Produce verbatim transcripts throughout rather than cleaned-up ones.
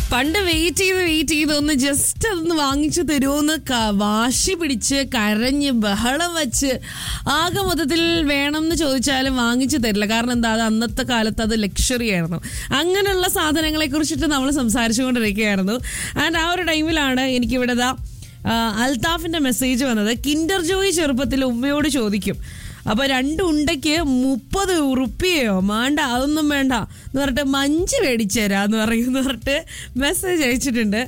പണ്ട് വെയിറ്റ് ചെയ്ത് വെയിറ്റ് ചെയ്ത് ഒന്ന് ജസ്റ്റ് അതൊന്ന് വാങ്ങിച്ചു തരുമോന്ന് വാശി പിടിച്ച് കരഞ്ഞ് ബഹളം വെച്ച് ആകെ മൊത്തത്തിൽ വേണമെന്ന് ചോദിച്ചാലും വാങ്ങിച്ചു തരില്ല. കാരണം എന്താ, അത് അന്നത്തെ കാലത്ത് അത് ലക്ഷറി ആയിരുന്നു. അങ്ങനെയുള്ള സാധനങ്ങളെ കുറിച്ചിട്ട് നമ്മൾ സംസാരിച്ചുകൊണ്ടിരിക്കുകയായിരുന്നു. ആൻഡ് ആ ഒരു ടൈമിലാണ് എനിക്കിവിടെ ദാ അൽത്താഫിന്റെ മെസ്സേജ് വന്നത്. കിൻഡർ ജോയ് ചെറുപ്പത്തിൽ ഉമ്മയോട് ചോദിക്കും, അപ്പൊ രണ്ട് ഉണ്ടയ്ക്ക് മുപ്പത് ഉറുപ്പിയോ വേണ്ട, അതൊന്നും വേണ്ട എന്ന് പറഞ്ഞിട്ട് മഞ്ച് മേടിച്ചു തരാന്ന് പറയുമെന്ന് പറഞ്ഞിട്ട് മെസ്സേജ് അയച്ചിട്ടുണ്ട്.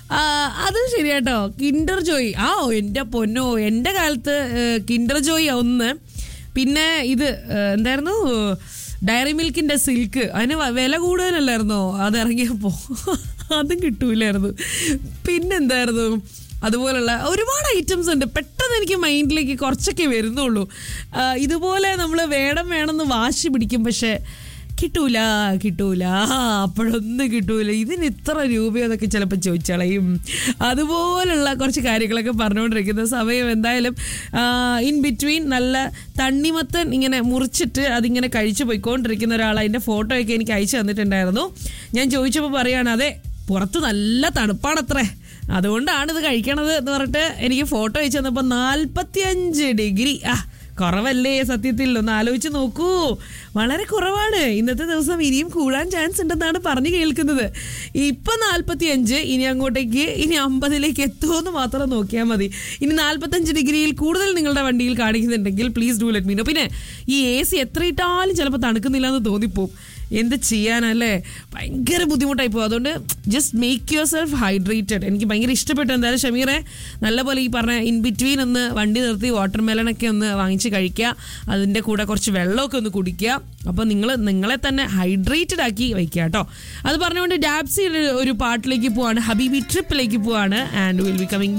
അതും ശരിയാട്ടോ. കിൻഡർ ജോയ്, ആ എൻ്റെ പൊന്നോ, എൻ്റെ കാലത്ത് കിൻഡർ ജോയ് ഒന്ന്, പിന്നെ ഇത് എന്തായിരുന്നു, ഡയറി മിൽക്കിന്റെ സിൽക്ക്, അതിന് വില കൂടുതലല്ലായിരുന്നോ അത് ഇറങ്ങിയപ്പോ, അതും കിട്ടൂലായിരുന്നു. പിന്നെന്തായിരുന്നു, അതുപോലുള്ള ഒരുപാട് ഐറ്റംസ് ഉണ്ട്. പെട്ടെന്ന് എനിക്ക് മൈൻഡിലേക്ക് കുറച്ചൊക്കെ വരുന്നുള്ളൂ. ഇതുപോലെ നമ്മൾ വേണം വേണമെന്ന് വാശി പിടിക്കും, പക്ഷെ കിട്ടൂല കിട്ടൂല അപ്പോഴൊന്നും കിട്ടൂല. ഇതിന് ഇത്ര രൂപയെന്നൊക്കെ ചിലപ്പോൾ ചോദിച്ചളയും. അതുപോലുള്ള കുറച്ച് കാര്യങ്ങളൊക്കെ പറഞ്ഞുകൊണ്ടിരിക്കുന്ന സമയം എന്തായാലും ഇൻ ബിറ്റ്വീൻ നല്ല തണ്ണിമത്തൻ ഇങ്ങനെ മുറിച്ചിട്ട് അതിങ്ങനെ കഴിച്ചു പോയിക്കൊണ്ടിരിക്കുന്ന ഒരാൾ അതിൻ്റെ ഫോട്ടോയൊക്കെ എനിക്ക് അയച്ചു തന്നിട്ടുണ്ടായിരുന്നു. ഞാൻ ചോദിച്ചപ്പോൾ പറയാണ്, അതെ പുറത്ത് നല്ല തണുപ്പാണത്രേ, അതുകൊണ്ടാണ് ഇത് കഴിക്കണത് എന്ന് പറഞ്ഞിട്ട് എനിക്ക് ഫോട്ടോ അയച്ചു തന്നപ്പോൾ നാൽപ്പത്തി അഞ്ച് ഡിഗ്രി. ആ കുറവല്ലേ സത്യത്തിൽ, ഒന്ന് ആലോചിച്ച് നോക്കൂ, വളരെ കുറവാണ്. ഇന്നത്തെ ദിവസം ഇനിയും കൂടാൻ ചാൻസ് ഉണ്ടെന്നാണ് പറഞ്ഞു കേൾക്കുന്നത്. ഇപ്പം നാൽപ്പത്തി അഞ്ച്, ഇനി അങ്ങോട്ടേക്ക് ഇനി അമ്പതിലേക്ക് എത്തുമെന്ന് മാത്രം നോക്കിയാൽ മതി. ഇനി നാൽപ്പത്തഞ്ച് ഡിഗ്രിയിൽ കൂടുതൽ നിങ്ങളുടെ വണ്ടിയിൽ കാണിക്കുന്നുണ്ടെങ്കിൽ please do let me no. പിന്നെ ഈ എ സി എത്ര ഇട്ടാലും ചിലപ്പോൾ തണുക്കുന്നില്ല എന്ന് തോന്നിപ്പോവും. എന്ത് ചെയ്യാനല്ലേ, ഭയങ്കര ബുദ്ധിമുട്ടായി പോകും. അതുകൊണ്ട് just make your self hydrated. എനിക്ക് ഭയങ്കര ഇഷ്ടപ്പെട്ടു. എന്തായാലും ഷമീറെ, നല്ലപോലെ ഈ പറഞ്ഞ ഇൻ ബിറ്റ്വീൻ ഒന്ന് വണ്ടി നിർത്തി വാട്ടർ മെലണൊക്കെ ഒന്ന് വാങ്ങിച്ച് കഴിക്കുക, അതിൻ്റെ കൂടെ കുറച്ച് വെള്ളമൊക്കെ ഒന്ന് കുടിക്കുക. അപ്പോൾ നിങ്ങൾ നിങ്ങളെ തന്നെ ഹൈഡ്രേറ്റഡ് ആക്കി വയ്ക്കുക കേട്ടോ. അത് പറഞ്ഞുകൊണ്ട് ഡാബ്സി ഒരു പാട്ടിലേക്ക് പോവാണ്, ഹബീബി ട്രിപ്പിലേക്ക് പോവാണ്. And will be coming